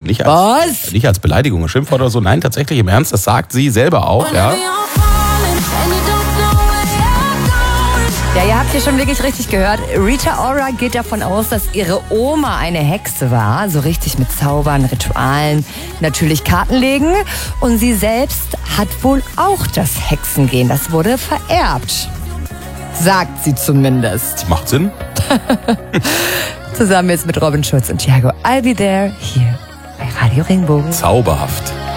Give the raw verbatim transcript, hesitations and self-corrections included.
Nicht als, Was? Nicht als Beleidigung, Schimpfwort oder so. Nein, tatsächlich im Ernst. Das sagt sie selber auch. Ja. Ja, ihr habt hier schon wirklich richtig gehört. Rita Ora geht davon aus, dass ihre Oma eine Hexe war. So richtig mit Zaubern, Ritualen, natürlich Karten legen. Und sie selbst hat wohl auch das Hexengen. Das wurde vererbt. Sagt sie zumindest. Macht Sinn. Zusammen jetzt mit Robin Schulz und Thiago I'll Be There hier bei Radio Regenbogen. Zauberhaft.